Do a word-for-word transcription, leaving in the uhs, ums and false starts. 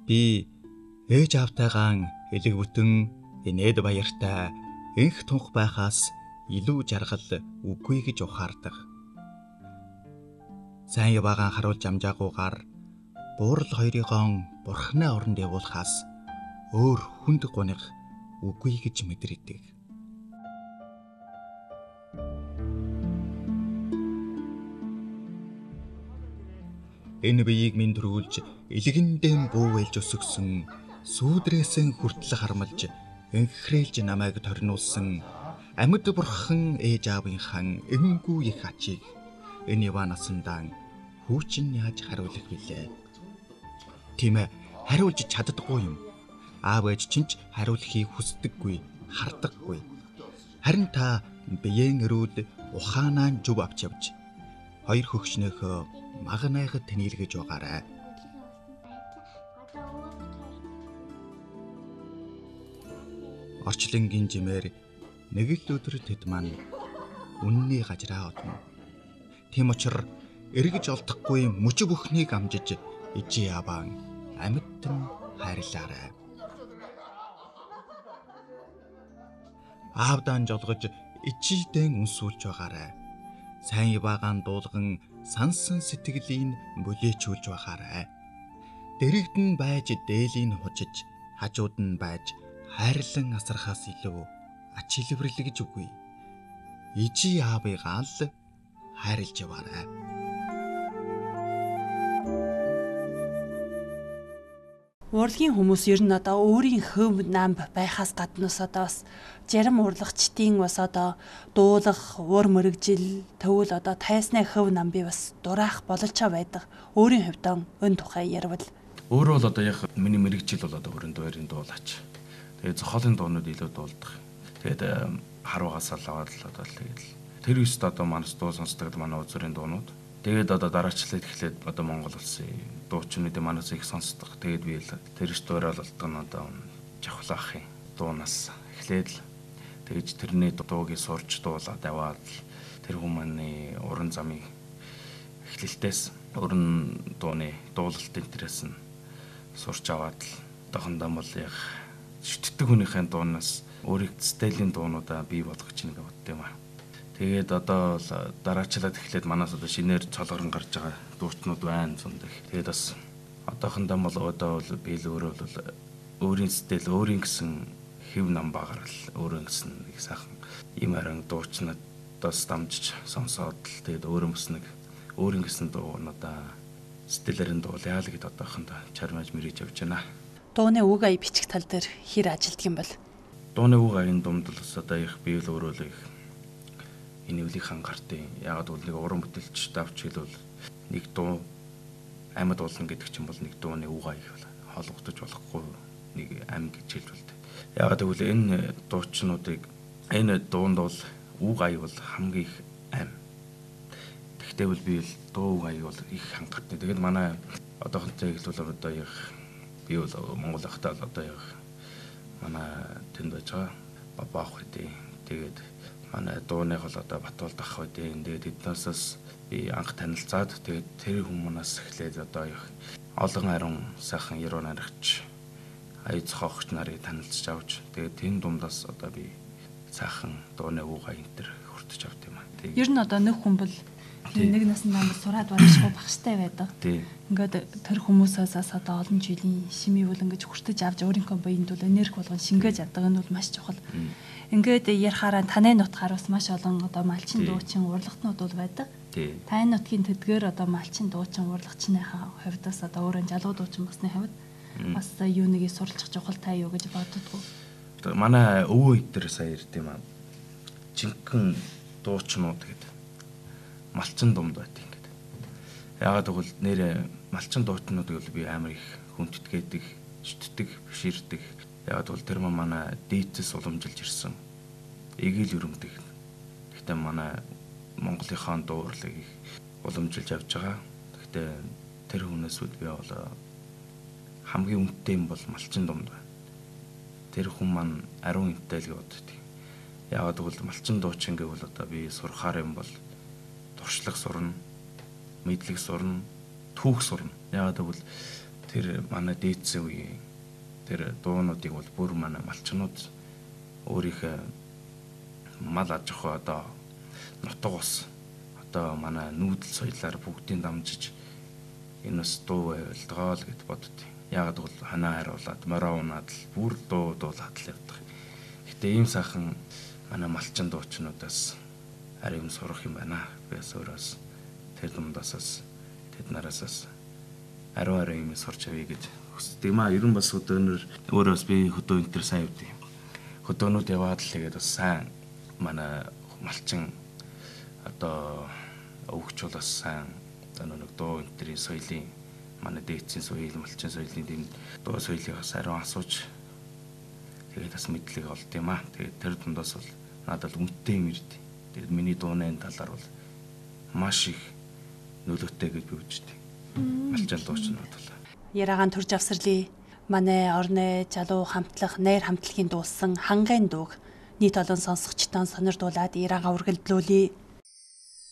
Би ээж аавтайгаан элэг бүтэн инээд баяртай энх тунх байхаас илүү жаргал үгүй гэж ухаардаг. Сайн яваагаан харуулж амжаагүйгээр буурал хоёрыгоо бурхны оронд явуулахаас өөр хүнд гуниг үгүй гэж мэдэрдэг. Энэ биеийг минь төрүүлж илгэндэн бүүвэлж өсгсөн сүүдрээсэн хүртэл хармалж энхрээлж намайг торниулсан амьд бурхан ээж аавынхан энгүү их ачийг энэ ява насандаа хүүчин яаж хариулах вүлээ? Тийм ээ, хариулж чаддаггүй юм. Аав ээж чинь ч хариулахыг хүсдэггүй, хардаггүй. Харин та биеийн өрөөд ухаанаа зүв авч явж хоёр хөгшнөөхөө магнайхад тэнэлгэж байгаарай. Орчлонгийн жимээр нэг л өдөр тэд маань үнний гажраа одно. Тийм учраас эргэж олдохгүй мөч бүхнийг амжиж ижи яваан амьтан хайрлаарай. Аавдаан жолгож ичидэн үнсүүлж байгаарай. Сайн яваагаан дуулган сансан сэтгэлийн бүлээчүүлж байгаарай. Дэрэгдэн байж дээлийн хужиж, хажууд нь байж хайрлан асархаас илүү ач илвэрлэгж үгүй. Ижи аавыгаа л хайрлж яваарай. Урлагийн хүмүүс ер нь одоо өөрийн хөв намб байхаас гаднаас одоо бас зарим урлагчдын бас одоо дуулах, уур мөрөгжил, төвөл одоо тайсны хөв намбыг бас дураах бололцоо байдаг. Өөрийн хувьд өн тухай ярвал өөрөө бол одоо яг миний мэрэгжил бол одоо өрөнд байрын дуулаач. Тэгээд зохиолын дуунууд илүү дуулдаг. Тэгээд харуугаас л аваад л одоо тэгээд тэр үст одоо манас дуу сонсдог манай үзүүрийн дуунууд. Тэгээд одоо дараачлаад эхлээд одоо Монгол улсын дуучнуудын манаас их сонсдог. Тэгээд би л тэр их дуурал болтон одоо жавхлаа ахын дуунаас эхлээд л тэгж тэрний дуугийг сурч дуулаад аваад тэр хүмүүний уран замын эхлэлтээс уран дууны дуулалтын тэрээс нь сурч аваад л одоохондоо бол яг шүтдэг хүнийхээ дуунаас өөрийн стилийн дуунуудаа бий болгож нэг бодд юм аа. Тэгээд одоо дараачлаад эхлээд манаас одоо шинээр цолгорон гарч байгаа дуучнууд байна зундаг. Тэгээд бас одоохондоо бол одоо бол би л өөрөө бол өөрийн стил, өөрийн гэсэн хэв нам багаар л өөрөө гэсэн нэг сайхан юм аран дуучнуудаас дамжиж сонсоод л тэгээд өөрөө бас нэг өөрийн гэсэн дуунуудаа стилэрэн дуулаа л гэд одоохондоо чармаж мэрэж явж байна. Дууны үг ая бичих тал дээр хэр ажилтг юм бол? Дууны үг аян думд л одоо их би л өөрөө л их энэ үлийг хангартыг яагаад бол нэг уран бүтээлч давч хэлвэл нэг дуу амьд болно гэдэг чинь бол нэг дууны үг аяг холбогдож болохгүй нэг ам гэж хэлж болтой. Яагаад гэвэл энэ дуучнуудыг энэ дуунд бол үг аяг бол хамгийн их ам. Тэгтээ бол би л дуу үг аяг бол их хангалттай. Тэгээд манай одоохонтой хэлбэл одоо яг би бол Монгол ахтаа одоо яг манай тэнд байж байгаа бабаах үдээ. Тэгээд манай дууных бол одоо Батуулд ах үдээ. Тэгээд эднээс би анх танилцаад тэгээд тэр хүмүүнээс эхлээд одоо их олон ариун сайхан яруу наригч ая зохиогч нарыг танилцж авч тэгээд тэн дундаас одоо би сайхан дууны үг аян дээр хүртэж авт юм аа. Ер нь одоо нэг хүн бол нэг наснаа сураад барахгүй багштай байдаг. Ингээд тэр хүмүүсээс одоо олон жилийн шимийг бол ингэж хүртэж авч өөрийнхөө биед бол энерги болгон шингээж авдаг нь бол маш чухал. Ингээд ярихаараа таны нутгаар бас маш олон одоо малчин дуучин урлагтнууд бол байдаг. Таны нутгийн тэдгээр одоо малчин дуучин урлагчныхаа хувьдас одоо өөрөө залуу дуучин басны хувьд бас юу нэгийг суралцах чухалтай юу гэж боддгоо. Манай өвөө эдгээр сая ирд юм аа. Жинхэнэ дуучнууд гэдэг малчин думд байдаг ингээд. Яагаад гэвэл нэр малчин дуучнуудыг бол би амар их хүндэтгээдэг, шүтдэг, биширдэг. Яагаад гэвэл тэр манай дээдс уламжилж ирсэн. Эгийг л өрөмдөг. Гэхдээ манай Монголынхаа дуурлыг их уламжилж авч байгаа. Гэхдээ тэр хүнээс би бол хамгийн үнэтэй юм бол малчин думд байна. Тэр хүн маань ариун үнэтэй л боддог. Яагаад гэвэл малчин дуучин гэвэл одоо би сурахаар юм бол туршлага сурна, мэдлэг сурна, түүх сурна. Яагаад гэвэл тэр манай дээдсэн үе тэр дуунуудыг бол бүр манай малчнууд өөрийнхөө мал аж ахуй одоо нутаг ус одоо манай нүүдэл соёлоор бүгдийг дамжиж энэ бас дуу байлгаа л гэд боддیں۔ Яг бол ханаа харуулад мороо унаад л бүр дуу дуулаад л явдаг. Гэтэ ийм сайхан манай малчин дуучнуудаас ари юм сурах юм байна. Бис өөрөөс тэр дундаас тэд нараасаас ариу ариу юм сурч авъя гэж хүсдэг юм аа. Ер нь бас өдөөнөр өөрөөс би хөдөө энэ төр сайн үдээ. Хөдөөнүүд яваад л тэгээд бас сайн манай малчин одоо өвгч бол бас сайн одоо нэг дуу энэ төрийн соёлын манай дээдсийн соёл, малчин соёлын тийм дуу соёлыг бас ариун асууж тэгээд бас мэдлэг олд юм аа. Тэгээд тэр дундаас бол надад үнэтэй юм ирд. Тэгээд миний дууны талаар бол маш их нөлөөтэй гэж би үздэг. Малчин дуучнууд бол. Ярагаан төрж авсралын манай орны залуу хамтлах, найр хамтлагийн дуулсан хангайн дууг нийт олон сонсогчтой сонирдуулаад Ярагаан үргэлжлүүлээ.